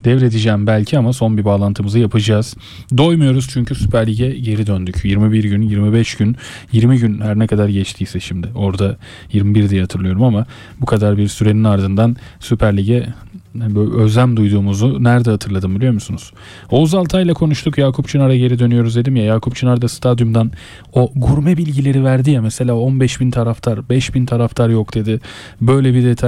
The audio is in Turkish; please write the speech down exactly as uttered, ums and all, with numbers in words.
devredeceğim belki ama son bir bağlantımızı yapacağız. Doymuyoruz çünkü Süper Lig'e geri döndük. yirmi bir gün, yirmi beş gün, yirmi gün her ne kadar geçtiyse şimdi. Orada yirmi bir diye hatırlıyorum ama bu kadar bir sürenin ardından Süper Lig'e böyle özlem duyduğumuzu nerede hatırladım biliyor musunuz? Oğuz Altay'la konuştuk. Yakup Çınar'a geri dönüyoruz dedim ya. Yakup Çınar da stadyumdan o gurme bilgileri verdi ya. Mesela on beş bin taraftar, beş bin taraftar yok dedi. Böyle bir detay